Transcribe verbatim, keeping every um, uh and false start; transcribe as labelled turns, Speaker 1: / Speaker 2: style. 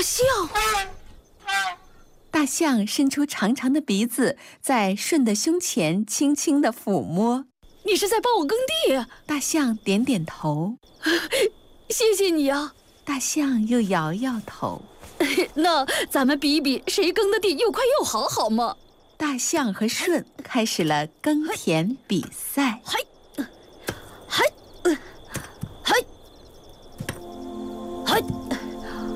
Speaker 1: 象！
Speaker 2: 大象伸出长长的鼻子，在舜的胸前轻轻地抚摸。
Speaker 1: 你是在帮我耕地？
Speaker 2: 大象点点头。
Speaker 1: 谢谢你啊！
Speaker 2: 大象又摇摇头。
Speaker 1: 那咱们比一比，谁耕的地又快又好，好吗？
Speaker 2: 大象和舜开始了耕田比赛。